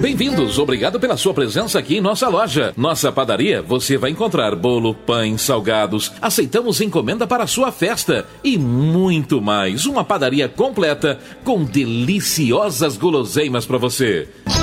Bem-vindos, obrigado pela sua presença aqui em nossa loja. Nossa padaria, você vai encontrar bolo, pães, salgados. Aceitamos encomenda para a sua festa e muito mais. Uma padaria completa com deliciosas guloseimas para você.